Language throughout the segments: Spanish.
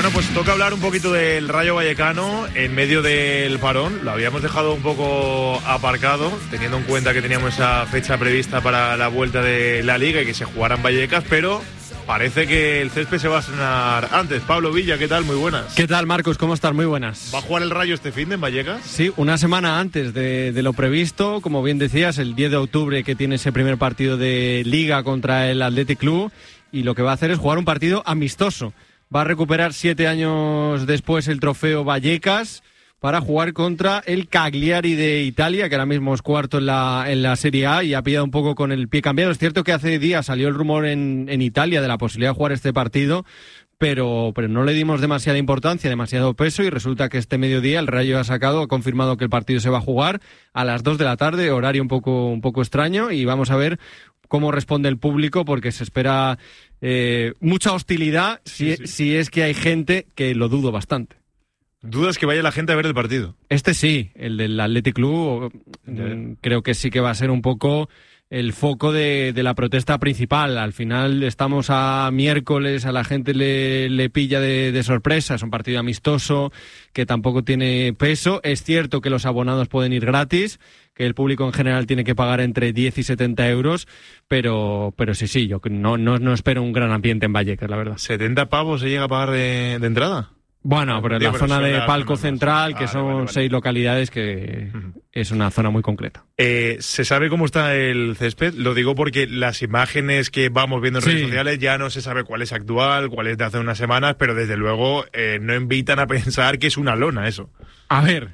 Bueno, pues toca hablar un poquito del Rayo Vallecano en medio del parón. Lo habíamos dejado un poco aparcado, teniendo en cuenta que teníamos esa fecha prevista para la vuelta de la Liga y que se jugara en Vallecas, pero parece que el césped se va a estrenar antes. Pablo Villa, ¿qué tal? Muy buenas. ¿Qué tal, Marcos? ¿Cómo estás? Muy buenas. ¿Va a jugar el Rayo este fin de en Vallecas? Sí, una semana antes de lo previsto. Como bien decías, el 10 de octubre que tiene ese primer partido de Liga contra el Athletic Club, y lo que va a hacer es jugar un partido amistoso. Va a recuperar 7 años después el trofeo Vallecas para jugar contra el Cagliari de Italia, que ahora mismo es cuarto en la Serie A y ha pillado un poco con el pie cambiado. Es cierto que hace días salió el rumor en Italia de la posibilidad de jugar este partido, pero no le dimos demasiada importancia, demasiado peso, y resulta que este mediodía el Rayo ha confirmado que el partido se va a jugar a las 2 de la tarde, horario un poco extraño, y vamos a ver cómo responde el público, porque se espera mucha hostilidad si es que hay gente, que lo dudo bastante. ¿Dudas que vaya la gente a ver el partido? Este sí, el del Athletic Club, creo que sí que va a ser un poco el foco de la protesta principal. Al final estamos a miércoles, a la gente le pilla de sorpresa, es un partido amistoso que tampoco tiene peso. Es cierto que los abonados pueden ir gratis, que el público en general tiene que pagar entre 10 y 70 euros, pero sí, yo no espero un gran ambiente en Vallecas, la verdad. ¿70 pavos se llega a pagar de entrada? Bueno, pero en la zona de palco central, que son 6 localidades, que es una zona muy concreta. ¿Se sabe cómo está el césped? Lo digo porque las imágenes que vamos viendo en redes sociales ya no se sabe cuál es actual, cuál es de hace unas semanas, pero desde luego no invitan a pensar que es una lona eso. A ver,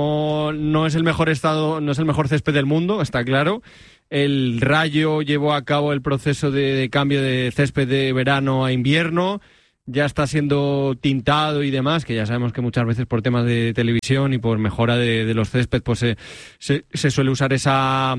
no es el mejor estado, no es el mejor césped del mundo, está claro. El Rayo llevó a cabo el proceso de cambio de césped de verano a invierno. Ya está siendo tintado y demás, que ya sabemos que muchas veces por temas de televisión y por mejora de los césped pues se suele usar esa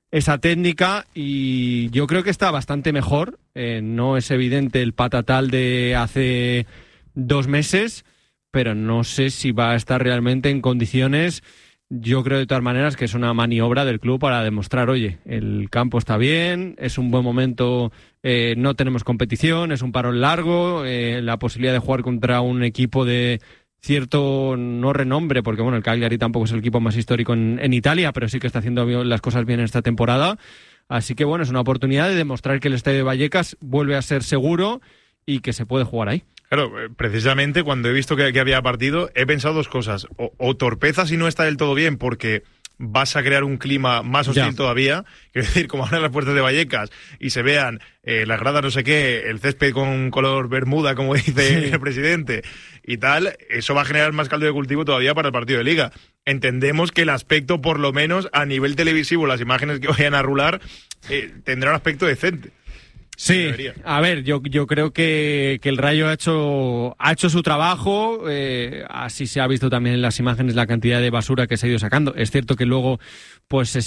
técnica, y yo creo que está bastante mejor. No es evidente el patatal de hace 2 meses, pero no sé si va a estar realmente en condiciones. Yo creo de todas maneras que es una maniobra del club para demostrar, oye, el campo está bien, es un buen momento, no tenemos competición, es un parón largo, la posibilidad de jugar contra un equipo de cierto no renombre, porque bueno, el Cagliari tampoco es el equipo más histórico en Italia, pero sí que está haciendo las cosas bien en esta temporada. Así que bueno, es una oportunidad de demostrar que el estadio de Vallecas vuelve a ser seguro y que se puede jugar ahí. Claro, precisamente cuando he visto que había partido, he pensado 2 cosas. O torpeza si no está del todo bien, porque vas a crear un clima más hostil todavía. Quiero decir, como abran las puertas de Vallecas y se vean las gradas no sé qué, el césped con color bermuda, como dice el presidente, y tal, eso va a generar más caldo de cultivo todavía para el partido de Liga. Entendemos que el aspecto, por lo menos a nivel televisivo, las imágenes que vayan a rular, tendrá un aspecto decente. Sí, a ver, yo creo que el Rayo ha hecho su trabajo, así se ha visto también en las imágenes la cantidad de basura que se ha ido sacando. Es cierto que luego pues se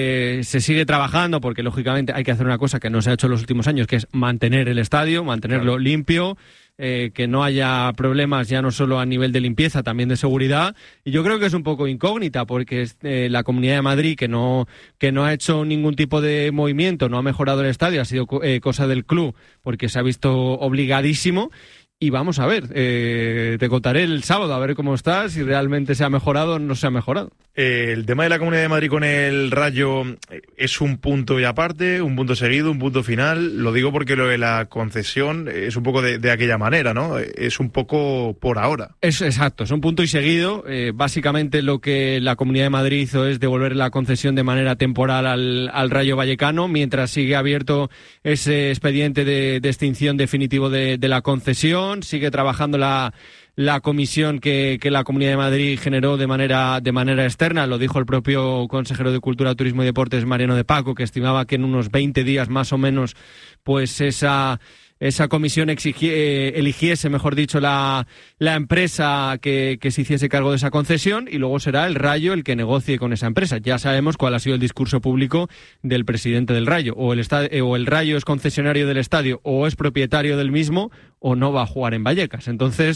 sigue trabajando, porque lógicamente hay que hacer una cosa que no se ha hecho en los últimos años, que es mantener el estadio, mantenerlo limpio, que no haya problemas ya no solo a nivel de limpieza, también de seguridad. Y yo creo que es un poco incógnita, porque la Comunidad de Madrid, que no ha hecho ningún tipo de movimiento, no ha mejorado el estadio, ha sido cosa del club, porque se ha visto obligadísimo. Y vamos a ver, te contaré el sábado a ver cómo está, si realmente se ha mejorado o no se ha mejorado. El tema de la Comunidad de Madrid con el Rayo es un punto y aparte, un punto seguido, un punto final. Lo digo porque lo de la concesión es un poco de aquella manera, ¿no? Es un poco por ahora. Exacto, es un punto y seguido. Básicamente lo que la Comunidad de Madrid hizo es devolver la concesión de manera temporal al Rayo Vallecano, mientras sigue abierto ese expediente de extinción definitivo de la concesión. Sigue trabajando la comisión que la Comunidad de Madrid generó de manera externa. Lo dijo el propio consejero de Cultura, Turismo y Deportes, Mariano de Paco, que estimaba que en unos 20 días más o menos pues esa comisión eligiese, mejor dicho, la empresa que se hiciese cargo de esa concesión, y luego será el Rayo el que negocie con esa empresa. Ya sabemos cuál ha sido el discurso público del presidente del Rayo. O el Rayo es concesionario del estadio, o es propietario del mismo, o no va a jugar en Vallecas. Entonces,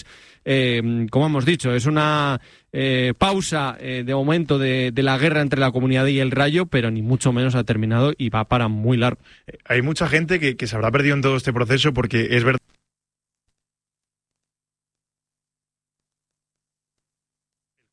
como hemos dicho, es una pausa de momento de la guerra entre la Comunidad y el Rayo, pero ni mucho menos ha terminado y va para muy largo. Hay mucha gente que se habrá perdido en todo este proceso, porque es verdad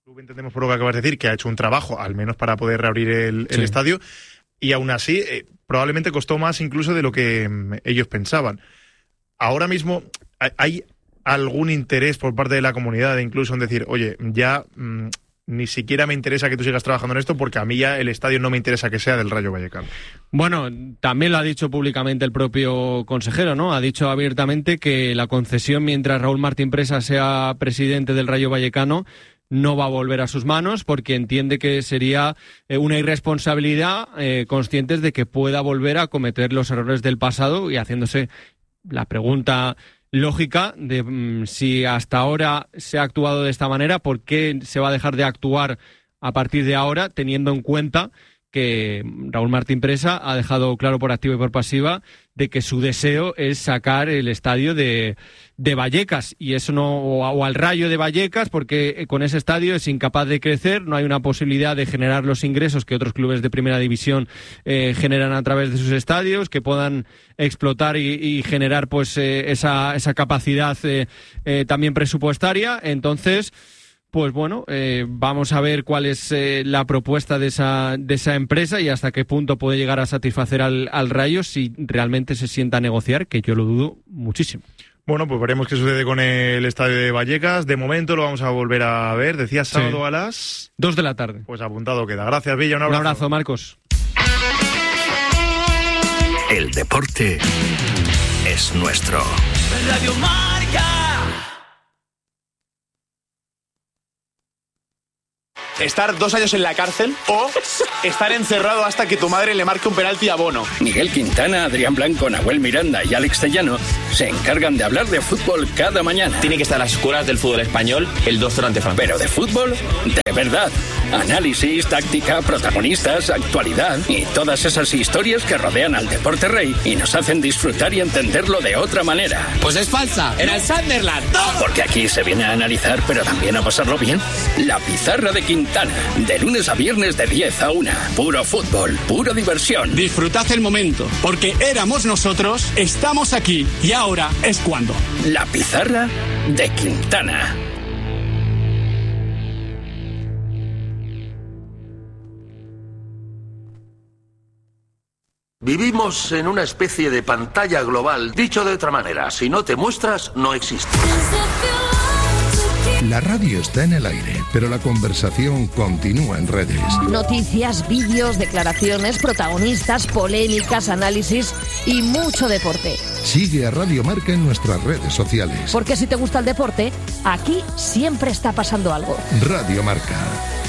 Entendemos por lo que acabas de decir que ha hecho un trabajo, al menos para poder reabrir el estadio, y aún así probablemente costó más incluso de lo que ellos pensaban. Ahora mismo hay algún interés por parte de la comunidad incluso en decir, oye, ya ni siquiera me interesa que tú sigas trabajando en esto porque a mí ya el estadio no me interesa que sea del Rayo Vallecano. Bueno, también lo ha dicho públicamente el propio consejero, ¿no? Ha dicho abiertamente que la concesión mientras Raúl Martín Presa sea presidente del Rayo Vallecano no va a volver a sus manos porque entiende que sería una irresponsabilidad, conscientes de que pueda volver a cometer los errores del pasado y haciéndose la pregunta lógica de si hasta ahora se ha actuado de esta manera, ¿por qué se va a dejar de actuar a partir de ahora, teniendo en cuenta que Raúl Martín Presa ha dejado claro por activa y por pasiva de que su deseo es sacar el estadio de Vallecas, y eso no, o al Rayo de Vallecas, porque con ese estadio es incapaz de crecer, no hay una posibilidad de generar los ingresos que otros clubes de primera división generan a través de sus estadios, que puedan explotar y generar pues esa capacidad también presupuestaria. Entonces, pues bueno, vamos a ver cuál es la propuesta de esa empresa y hasta qué punto puede llegar a satisfacer al Rayo si realmente se sienta a negociar, que yo lo dudo muchísimo. Bueno, pues veremos qué sucede con el estadio de Vallecas. De momento lo vamos a volver a ver. Decías sábado a las 2 de la tarde. Pues apuntado queda. Gracias, Villa. Un abrazo. Un abrazo, Marcos. El deporte es nuestro. Radio Marca. Estar 2 años en la cárcel o estar encerrado hasta que tu madre le marque un penalti a Bono. Miguel Quintana, Adrián Blanco, Nahuel Miranda y Alex Tellano se encargan de hablar de fútbol cada mañana. Tiene que estar a las escuelas del fútbol español el doctor ante Francia. Pero de fútbol, de verdad. Análisis, táctica, protagonistas, actualidad y todas esas historias que rodean al deporte rey y nos hacen disfrutar y entenderlo de otra manera. Pues es falsa, era el Sunderland. ¡No! Porque aquí se viene a analizar, pero también a pasarlo bien. La Pizarra de Quintana, de lunes a viernes de 10 a 1. Puro fútbol, pura diversión. Disfrutad el momento, porque éramos nosotros, estamos aquí y ahora es cuando. La Pizarra de Quintana. Vivimos en una especie de pantalla global. Dicho de otra manera, si no te muestras, no existes. La radio está en el aire, pero la conversación continúa en redes. Noticias, vídeos, declaraciones, protagonistas, polémicas, análisis y mucho deporte. Sigue a Radio Marca en nuestras redes sociales. Porque si te gusta el deporte, aquí siempre está pasando algo. Radio Marca.